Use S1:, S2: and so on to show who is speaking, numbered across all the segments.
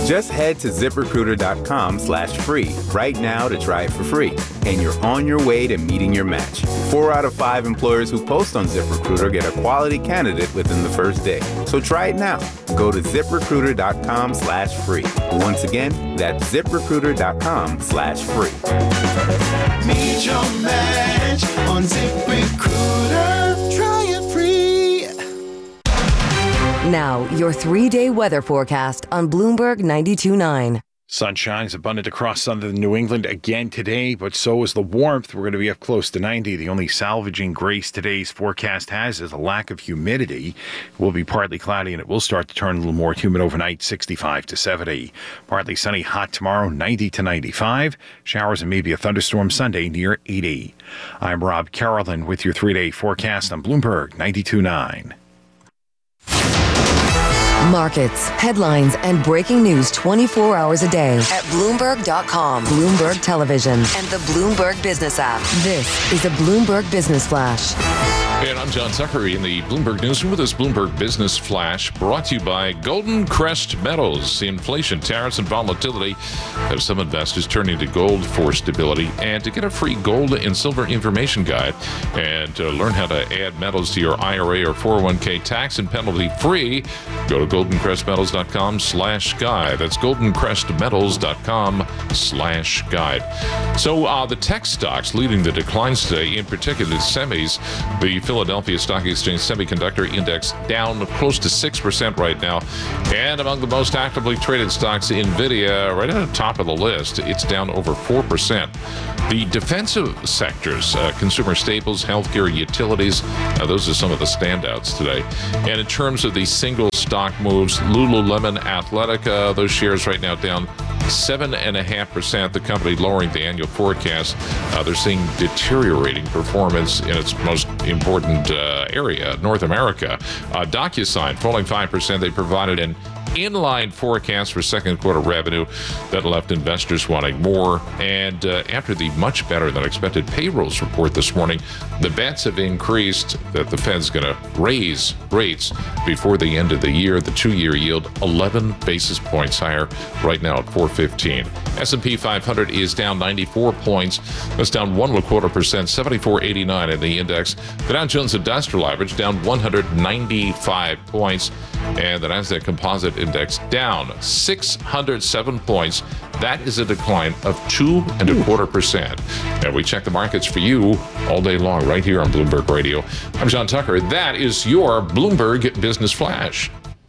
S1: Just head to ZipRecruiter.com/free right now to try it for free. And you're on your way to meeting your match. 4 out of 5 employers who post on ZipRecruiter get a quality candidate within the first day. So try it now. Go to ZipRecruiter.com/free. Once again, that's ZipRecruiter.com/free.
S2: Meet your match on ZipRecruiter. Try it free.
S3: Now, your 3-day weather forecast on Bloomberg 92.9.
S4: Sunshine is abundant across southern New England again today, but so is the warmth. We're going to be up close to 90. The only salvaging grace today's forecast has is a lack of humidity. It will be partly cloudy, and it will start to turn a little more humid overnight, 65 to 70. Partly sunny, hot tomorrow, 90 to 95. Showers and maybe a thunderstorm Sunday near 80. I'm Rob Carolyn with your 3-day forecast on Bloomberg 92.9.
S3: Markets, headlines, and breaking news 24 hours a day at Bloomberg.com, Bloomberg Television, and the Bloomberg Business app. This is a Bloomberg Business Flash.
S5: And I'm John Tucker in the Bloomberg Newsroom with this Bloomberg Business Flash, brought to you by Golden Crest Metals. Inflation, tariffs, and volatility have some investors turning to gold for stability. And to get a free gold and silver information guide and to learn how to add metals to your IRA or 401k tax and penalty free, go to goldencrestmetals.com/guide. That's goldencrestmetals.com/guide. So the tech stocks leading the declines today, in particular the semis. The Philadelphia Stock Exchange Semiconductor Index down close to 6% right now. And among the most actively traded stocks, NVIDIA, right at the top of the list. It's down over 4%. The defensive sectors, consumer staples, healthcare, utilities, those are some of the standouts today. And in terms of the single stock moves, Lululemon Athletica, those shares right now down 7.5%. The company lowering the annual forecast. They're seeing deteriorating performance in its most important area, North America. DocuSign falling 5%. They provided an inline forecast for second quarter revenue that left investors wanting more. And after the much better than expected payrolls report this morning, the bets have increased that the Fed's going to raise rates before the end of the year. The 2-year yield 11 basis points higher right now at 4.15. S&P 500 is down 94 points. That's down 1.25%, 74.89 in the index. The Dow Jones Industrial Average down 195 points. And the Nasdaq Composite Index down 607 points. That is a decline of 2.25%. And we check the markets for you all day long right here on Bloomberg Radio. I'm John Tucker. That is your Bloomberg Business Flash.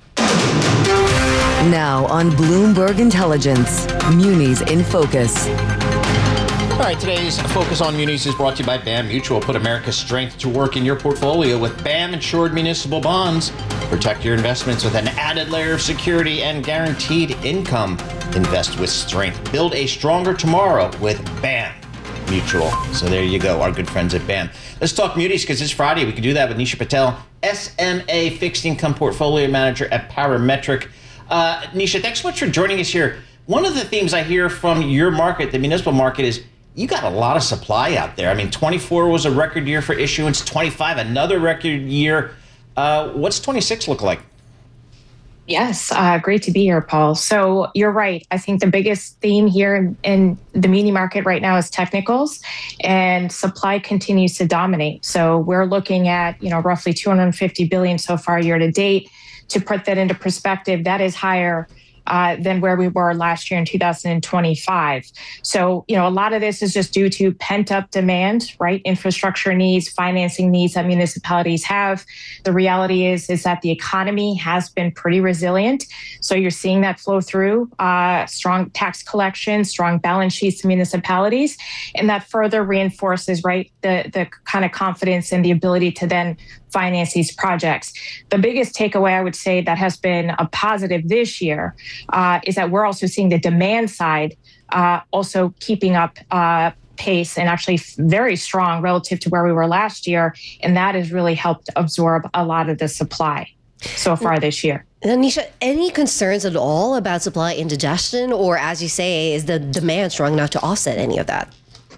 S3: Now on Bloomberg Intelligence, Munis in Focus.
S6: All right, today's Focus on Munis is brought to you by BAM Mutual. Put America's strength to work in your portfolio with BAM Insured Municipal Bonds. Protect your investments with an added layer of security and guaranteed income. Invest with strength. Build a stronger tomorrow with BAM Mutual. So there you go, our good friends at BAM. Let's talk munis because it's Friday. We can do that with Nisha Patel, SMA Fixed Income Portfolio Manager at Parametric. Nisha, thanks so much for joining us here. One of the themes I hear from your market, the municipal market, is you got a lot of supply out there. I mean, 24 was a record year for issuance, 25, another record year. What's 26 look like?
S7: Yes, great to be here, Paul. So you're right. I think the biggest theme here in the muni market right now is technicals, and supply continues to dominate. So we're looking at, roughly 250 billion so far year to date. To put that into perspective, that is higher than where we were last year in 2025. So, a lot of this is just due to pent-up demand, right? Infrastructure needs, financing needs that municipalities have. The reality is that the economy has been pretty resilient. So you're seeing that flow through strong tax collection, strong balance sheets to municipalities, and that further reinforces, right, the kind of confidence and the ability to then finance these projects. The biggest takeaway, I would say, that has been a positive this year is that we're also seeing the demand side also keeping up pace and actually very strong relative to where we were last year. And that has really helped absorb a lot of the supply so far this year.
S8: Nisha, any concerns at all about supply indigestion, or as you say, is the demand strong enough to offset any of that?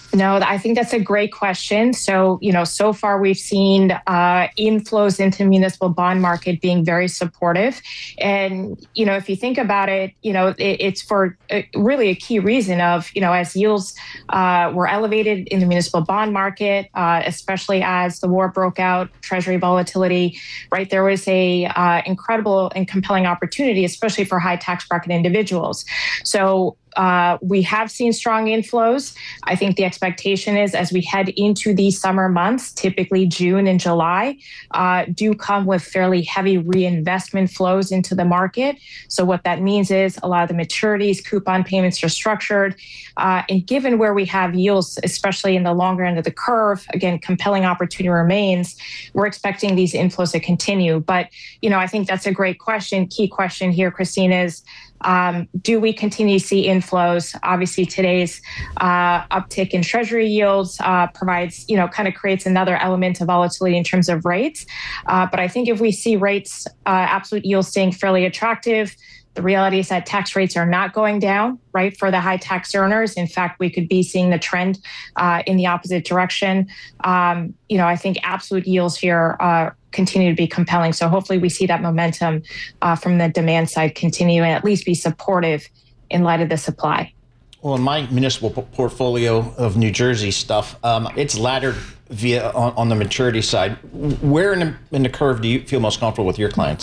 S7: No, I think that's a great question. So, so far we've seen inflows into municipal bond market being very supportive. And, if you think about it, it's for really a key reason of, as yields were elevated in the municipal bond market, especially as the war broke out, Treasury volatility, right? There was a incredible and compelling opportunity, especially for high tax bracket individuals. So we have seen strong inflows. I think the expectation is as we head into these summer months, typically June and July, do come with fairly heavy reinvestment flows into the market. So what that means is a lot of the maturities, coupon payments are structured. And given where we have yields, especially in the longer end of the curve, again, compelling opportunity remains. We're expecting these inflows to continue. But, I think that's a great question. Key question here, Christine, is do we continue to see inflows? Obviously, today's uptick in Treasury yields provides, kind of creates another element of volatility in terms of rates. But I think if we see rates, absolute yields staying fairly attractive, the reality is that tax rates are not going down, right, for the high tax earners. In fact, we could be seeing the trend in the opposite direction. I think absolute yields here continue to be compelling. So hopefully we see that momentum from the demand side continue and at least be supportive in light of the supply.
S6: Well, in my municipal portfolio of New Jersey stuff, it's laddered via on the maturity side. Where in the curve do you feel most comfortable with your clients?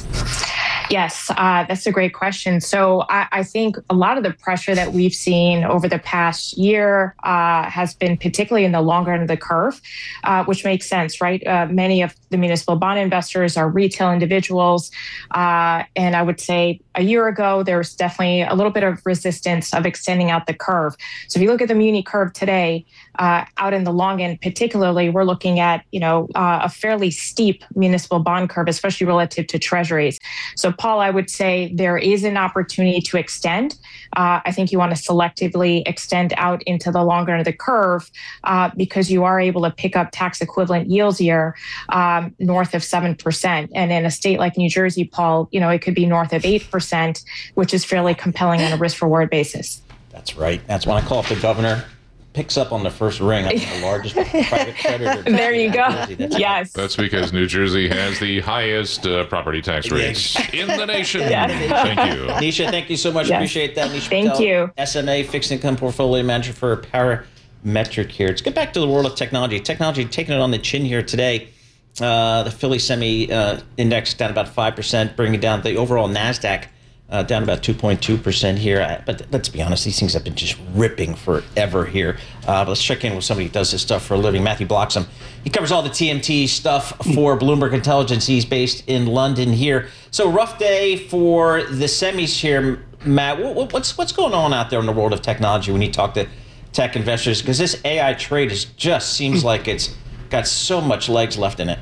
S7: Yes, that's a great question. So I think a lot of the pressure that we've seen over the past year has been particularly in the longer end of the curve, which makes sense, right? Many of the municipal bond investors are retail individuals. And I would say a year ago, there was definitely a little bit of resistance of extending out the curve. So if you look at the muni curve today, out in the long end, particularly, we're looking at, a fairly steep municipal bond curve, especially relative to treasuries. So Paul, I would say there is an opportunity to extend. I think you want to selectively extend out into the longer end of the curve because you are able to pick up tax equivalent yields here north of 7%. And in a state like New Jersey, Paul, it could be north of 8%, which is fairly compelling on a risk reward basis.
S6: That's right. That's when I call up the governor. Picks up on the first ring. I'm the largest private creditor.
S7: There you go. Yes.
S5: That's because New Jersey has the highest property tax rates in the nation.
S7: Yes.
S5: Thank you.
S6: Nisha, thank you so much.
S7: Yes.
S6: Appreciate that. Nisha
S7: Thank
S6: Patel,
S7: you.
S6: SMA Fixed Income Portfolio Manager for Parametric here. Let's get back to the world of technology. Technology taking it on the chin here today. The Philly Semi Index down about 5%, bringing down the overall NASDAQ down about 2.2% here. But let's be honest, these things have been just ripping forever here. Let's check in with somebody who does this stuff for a living, Matthew Bloxham. He covers all the TMT stuff for Bloomberg Intelligence. He's based in London here. So rough day for the semis here, Matt. What's going on out there in the world of technology when you talk to tech investors? Because this AI trade just seems like it's got so much legs left in it.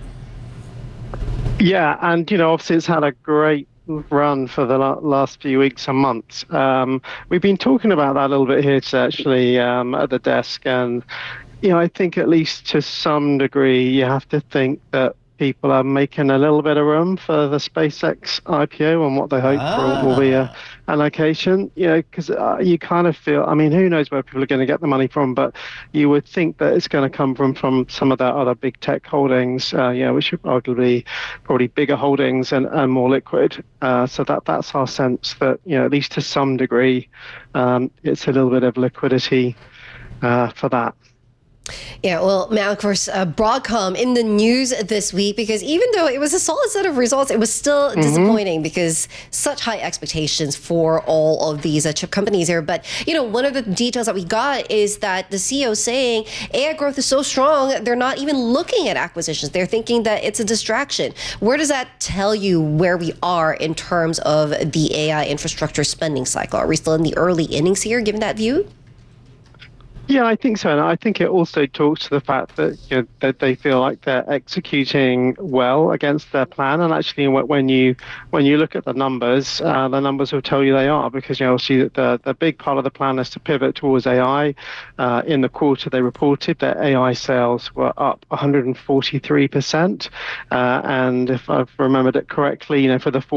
S9: Yeah, and obviously it's had a great run for the last few weeks and months. We've been talking about that a little bit here actually at the desk, and I think at least to some degree you have to think that people are making a little bit of room for the SpaceX IPO and what they hope for will be a allocation, because you kind of feel, who knows where people are going to get the money from, but you would think that it's going to come from some of the other big tech holdings, which are arguably probably bigger holdings and more liquid. So that's our sense that, at least to some degree, it's a little bit of liquidity for that.
S8: Yeah, well, Matt, of course, Broadcom in the news this week because even though it was a solid set of results, it was still disappointing because such high expectations for all of these chip companies here. But, one of the details that we got is that the CEO saying AI growth is so strong, they're not even looking at acquisitions. They're thinking that it's a distraction. Where does that tell you where we are in terms of the AI infrastructure spending cycle? Are we still in the early innings here, given that view?
S9: Yeah, I think so, and I think it also talks to the fact that that they feel like they're executing well against their plan. And actually, when you look at the numbers will tell you they are, because obviously the big part of the plan is to pivot towards AI. In the quarter, they reported that AI sales were up 143%, and if I've remembered it correctly, for the forward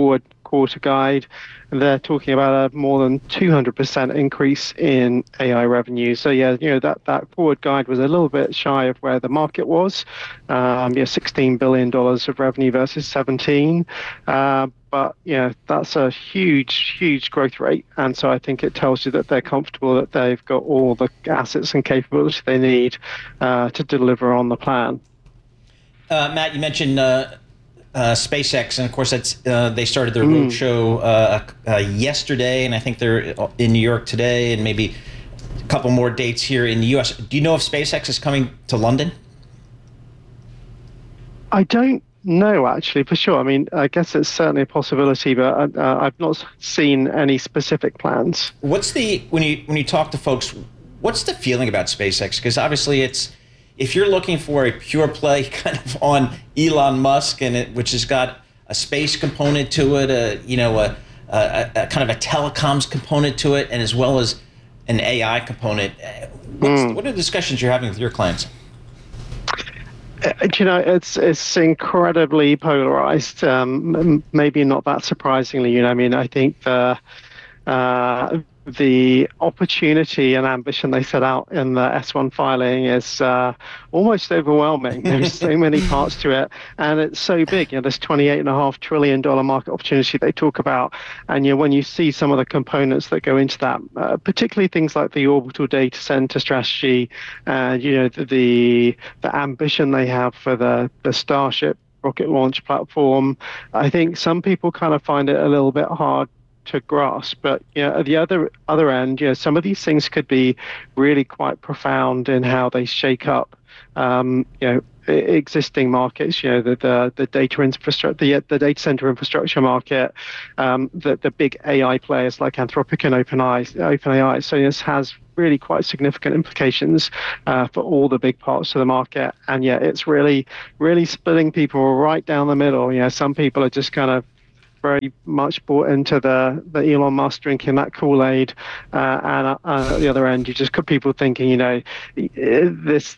S9: quarter guide. And they're talking about a more than 200% increase in AI revenue. So yeah, that forward guide was a little bit shy of where the market was. $16 billion of revenue versus 17. But that's a huge growth rate, and so I think it tells you that they're comfortable that they've got all the assets and capability they need to deliver on the plan.
S6: Matt, you mentioned SpaceX, and of course that's they started their roadshow yesterday, and I think they're in New York today, and maybe a couple more dates here in the U.S. Do you know if SpaceX is coming to London?
S9: I don't know, actually, for sure. I mean, I guess it's certainly a possibility, but I've not seen any specific plans.
S6: What's when you talk to folks, what's the feeling about SpaceX? Because obviously if you're looking for a pure play kind of on Elon Musk, which has got a space component to it, a kind of a telecoms component to it, and as well as an AI component, what are the discussions you're having with your clients?
S9: It's incredibly polarized. Maybe not that surprisingly. I think the opportunity and ambition they set out in the S1 filing is almost overwhelming. There's so many parts to it, and it's so big. This $28.5 trillion market opportunity they talk about, and when you see some of the components that go into that, particularly things like the orbital data center strategy, and the ambition they have for the Starship rocket launch platform, I think some people kind of find it a little bit hard to grasp, but at the other end, some of these things could be really quite profound in how they shake up existing markets. The data infrastructure, the data center infrastructure market, the big AI players like Anthropic and OpenAI. So this has really quite significant implications for all the big parts of the market, and it's really splitting people right down the middle. Some people are just kind of very much bought into the Elon Musk drinking that Kool-Aid, and at the other end, you just got people thinking, this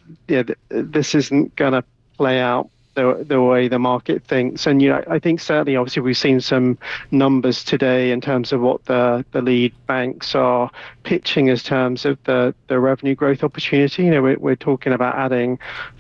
S9: isn't going to play out the way the market thinks. And I think certainly, obviously, we've seen some numbers today in terms of what the lead banks are pitching as terms of the revenue growth opportunity. We're talking about adding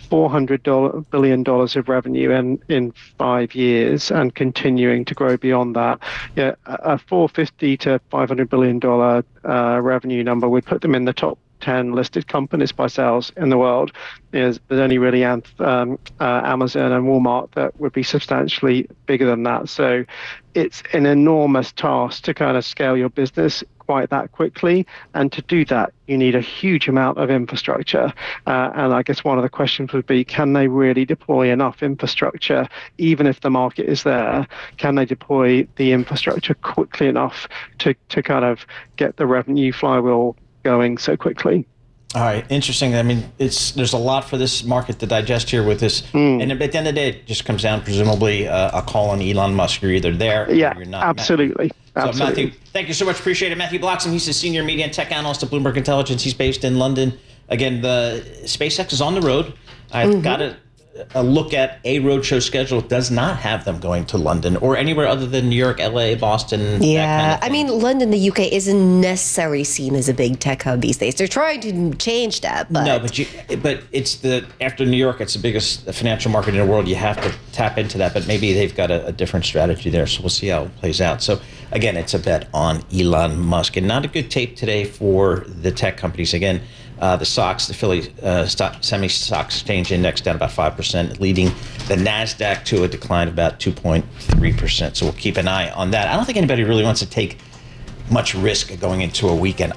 S9: $400 billion of revenue in 5 years and continuing to grow beyond that. A $450 to $500 billion revenue number would put them in the top 10 listed companies by sales in the world. There's only really Amazon and Walmart that would be substantially bigger than that. So it's an enormous task to kind of scale your business quite that quickly. And to do that, you need a huge amount of infrastructure. And I guess one of the questions would be, can they really deploy enough infrastructure, even if the market is there? Can they deploy the infrastructure quickly enough to kind of get the revenue flywheel going so quickly?
S6: All right, interesting. I mean, there's a lot for this market to digest here with this, and at the end of the day, it just comes down, presumably, a call on Elon Musk. You're either there or you're not.
S9: Absolutely.
S6: So, Matthew, thank you so much. Appreciate it. Matthew Bloxham, he's the senior media and tech analyst at Bloomberg Intelligence. He's based in London. Again, the SpaceX is on the road. I've got a look at a roadshow schedule. It does not have them going to London or anywhere other than New York, LA, Boston.
S8: Yeah, I mean, London, the UK isn't necessarily seen as a big tech hub these days. They're trying to change that, but
S6: no, but it's after New York, it's the biggest financial market in the world. You have to tap into that, but maybe they've got a different strategy there. So we'll see how it plays out. So again, it's a bet on Elon Musk, and not a good tape today for the tech companies. Again, the SOX, the Philly Semi-Stock Exchange Index, down about 5%, leading the NASDAQ to a decline of about 2.3%. So we'll keep an eye on that. I don't think anybody really wants to take much risk going into a weekend.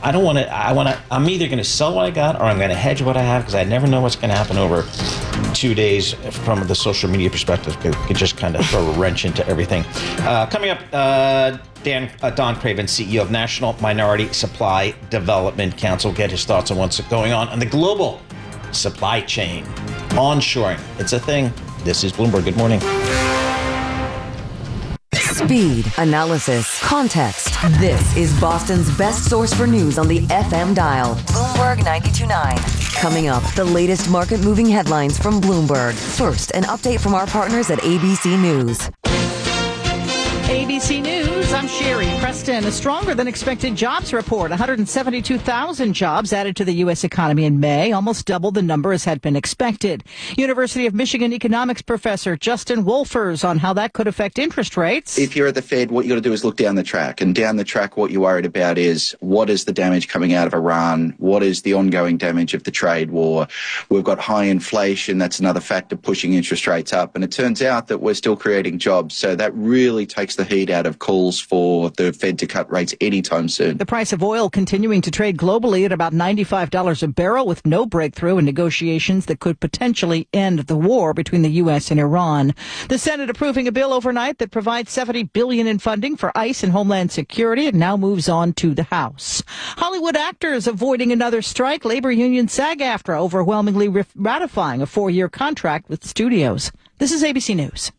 S6: I'm either going to sell what I got or I'm going to hedge what I have, because I never know what's going to happen over 2 days from the social media perspective. It could just kind of throw a wrench into everything. Coming up, Don Craven, CEO of National Minority Supply Development Council, get his thoughts on what's going on the global supply chain. Onshoring, it's a thing. This is Bloomberg. Good morning.
S3: Speed, analysis, context. This is Boston's best source for news on the FM dial. Bloomberg 92.9. Coming up, the latest market-moving headlines from Bloomberg. First, an update from our partners at ABC News.
S10: ABC News, News, I'm Sherry. Preston, a stronger than expected jobs report. 172,000 jobs added to the U.S. economy in May, almost double the number as had been expected. University of Michigan economics professor Justin Wolfers on how that could affect interest rates.
S11: If you're at the Fed, what you got to do is look down the track. And down the track, what you're worried about is what is the damage coming out of Iran? What is the ongoing damage of the trade war? We've got high inflation. That's another factor pushing interest rates up. And it turns out that we're still creating jobs. So that really takes the heat out of calls for the Fed to cut rates anytime soon.
S10: The price of oil continuing to trade globally at about $95 a barrel with no breakthrough in negotiations that could potentially end the war between the U.S. and Iran. The Senate approving a bill overnight that provides $70 billion in funding for ICE and Homeland Security. It now moves on to the House. Hollywood actors avoiding another strike. Labor union SAG-AFTRA overwhelmingly ratifying a 4-year contract with studios. This is ABC News.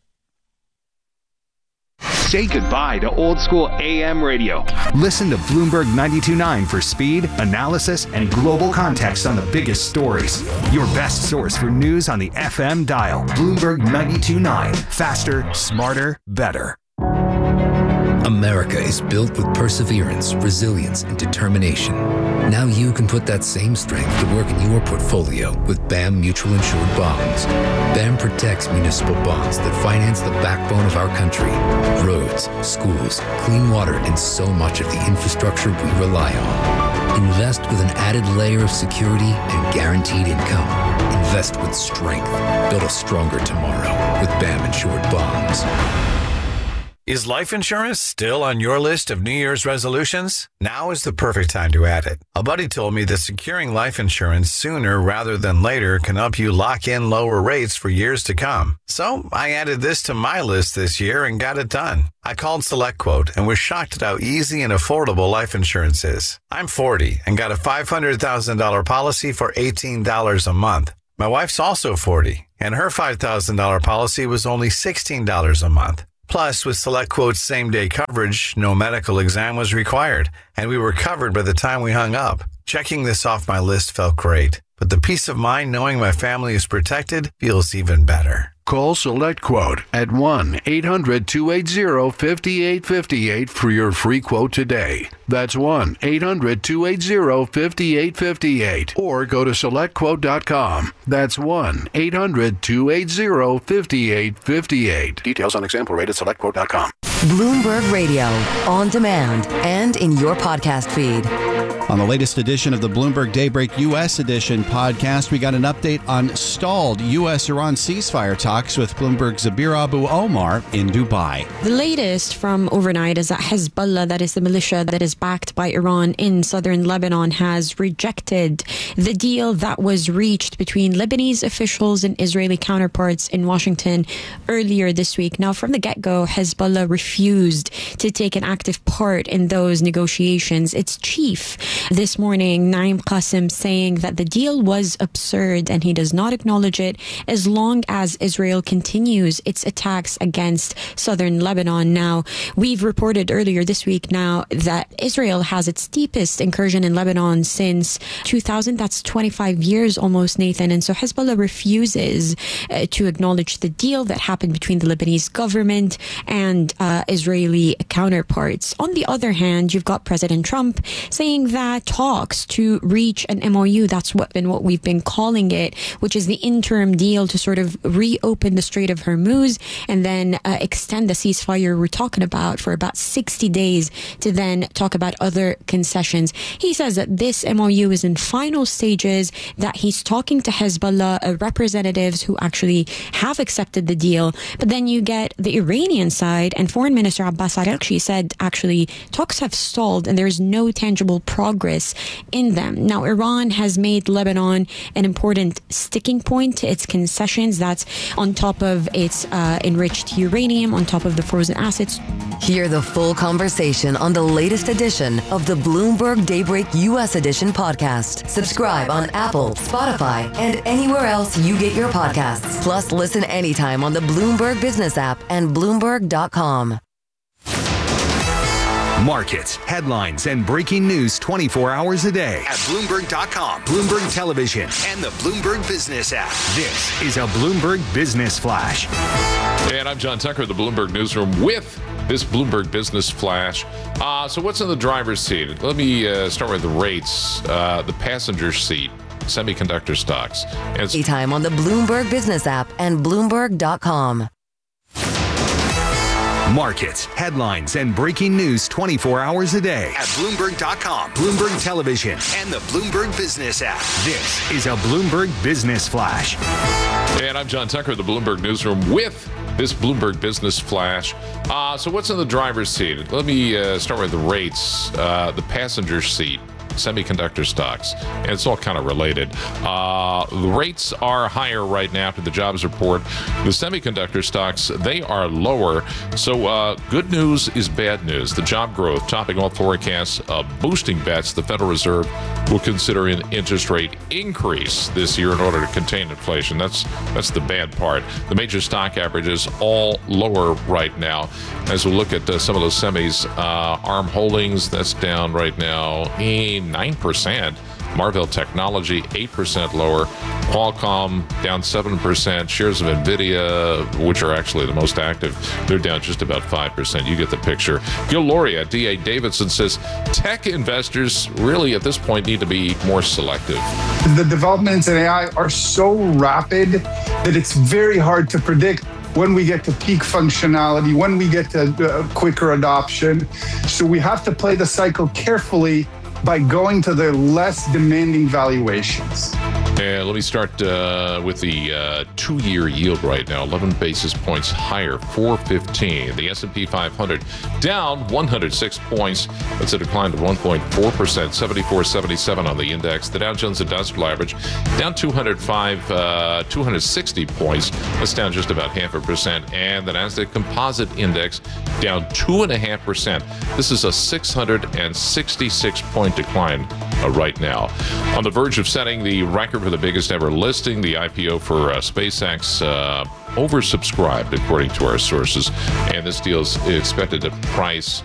S12: Say goodbye to old school AM radio. Listen to Bloomberg 92.9 for speed, analysis, and global context on the biggest stories. Your best source for news on the FM dial. Bloomberg 92.9. Faster, smarter, better.
S13: America is built with perseverance, resilience, and determination. Now you can put that same strength to work in your portfolio with BAM Mutual Insured Bonds. BAM protects municipal bonds that finance the backbone of our country. Roads, schools, clean water, and so much of the infrastructure we rely on. Invest with an added layer of security and guaranteed income. Invest with strength. Build a stronger tomorrow with BAM Insured Bonds.
S14: Is life insurance still on your list of New Year's resolutions? Now is the perfect time to add it. A buddy told me that securing life insurance sooner rather than later can help you lock in lower rates for years to come. So I added this to my list this year and got it done. I called SelectQuote and was shocked at how easy and affordable life insurance is. I'm 40 and got a $500,000 policy for $18 a month. My wife's also 40 and her $5,000 policy was only $16 a month. Plus, with SelectQuote's same-day coverage, no medical exam was required, and we were covered by the time we hung up. Checking this off my list felt great, but the peace of mind knowing my family is protected feels even better.
S15: Call SelectQuote at 1-800-280-5858 for your free quote today. That's 1-800-280-5858. Or go to SelectQuote.com. That's 1-800-280-5858. Details on example rate at SelectQuote.com.
S3: Bloomberg Radio, on demand and in your podcast feed.
S16: On the latest edition of the Bloomberg Daybreak U.S. Edition podcast, we got an update on stalled U.S.-Iran ceasefire talks with Bloomberg's Zabir Abu Omar in Dubai.
S17: The latest from overnight is that Hezbollah, that is the militia that is backed by Iran in southern Lebanon, has rejected the deal that was reached between Lebanese officials and Israeli counterparts in Washington earlier this week. Now, from the get-go, Hezbollah refused to take an active part in those negotiations. Its chief this morning, Naim Qassem, saying that the deal was absurd and he does not acknowledge it as long as Israel continues its attacks against southern Lebanon. Now, we've reported earlier this week now that Israel has its deepest incursion in Lebanon since 2000. That's 25 years almost, Nathan. And so Hezbollah refuses to acknowledge the deal that happened between the Lebanese government and Israeli counterparts. On the other hand, you've got President Trump saying that talks to reach an MOU, that's what we've been calling it, which is the interim deal to sort of reopen the Strait of Hormuz and then extend the ceasefire we're talking about for about 60 days to then talk about other concessions. He says that this MOU is in final stages, that he's talking to Hezbollah representatives who actually have accepted the deal. But then you get the Iranian side, and Foreign Minister Abbas Araghchi said actually talks have stalled and there's no tangible progress in them. Now, Iran has made Lebanon an important sticking point to its concessions. That's on top of its enriched uranium, on top of the frozen assets.
S3: Hear the full conversation on the latest edition of the Bloomberg Daybreak U.S. Edition podcast. Subscribe on Apple, Spotify, and anywhere else you get your podcasts. Plus, listen anytime on the Bloomberg Business app and Bloomberg.com.
S12: Markets, headlines, and breaking news 24 hours a day at Bloomberg.com, Bloomberg Television, and the Bloomberg Business app. This is a Bloomberg Business Flash.
S5: And I'm John Tucker, the Bloomberg Newsroom, with this Bloomberg Business Flash. So what's in the driver's seat? Let me start with the rates. The passenger seat, semiconductor stocks.
S3: Anytime on the Bloomberg Business app and Bloomberg.com.
S12: Markets, headlines, and breaking news 24 hours a day at Bloomberg.com, Bloomberg Television, and the Bloomberg Business app. This is a Bloomberg Business Flash.
S5: And I'm John Tucker, the Bloomberg Newsroom, with this Bloomberg Business Flash. So what's in the driver's seat? Let me start with the rates. The passenger seat, semiconductor stocks, and it's all kind of related. The rates are higher right now after the jobs report. The semiconductor stocks, they are lower. So good news is bad news. The job growth topping all forecasts, boosting bets. The Federal Reserve will consider an interest rate increase this year in order to contain inflation. That's the bad part. The major stock averages all lower right now. As we look at some of those semis, ARM Holdings, that's down right now 9%. Marvell Technology, 8% lower. Qualcomm, down 7%. Shares of NVIDIA, which are actually the most active, they're down just about 5%. You get the picture. Gil Luria at D.A. Davidson says tech investors really at this point need to be more selective.
S18: The developments in AI are so rapid that it's very hard to predict when we get to peak functionality, when we get to quicker adoption. So we have to play the cycle carefully by going to the less demanding valuations.
S5: And let me start with the 2-year yield right now, 11 basis points higher, 415. The S&P 500 down 106 points. That's a decline of 1.4%, 74.77 on the index. The Dow Jones Industrial Average down 260 points. That's down just about 0.5%. And the Nasdaq Composite Index down 2.5%. This is a 666-point decline right now. On the verge of setting the record for the biggest ever listing, the IPO for SpaceX oversubscribed, according to our sources. And this deal is expected to price